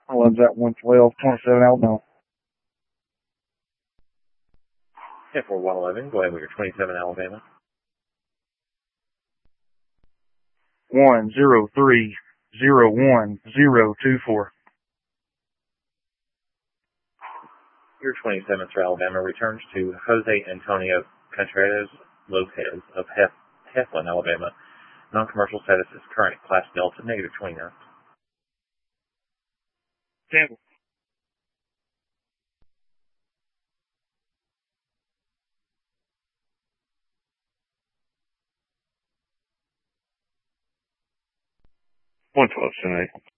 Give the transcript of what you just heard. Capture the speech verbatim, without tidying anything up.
One's at one twelve, twenty-seven Alabama. ten four one eleven, go ahead with your twenty-seven Alabama. One zero three zero one zero two four. Your twenty-seventh for Alabama returns to Jose Antonio Contreras Lopez of Hef Heflin, Alabama. Non-commercial status is current class Delta, negative twenty-nine. Cancel. one twelve, seven eight.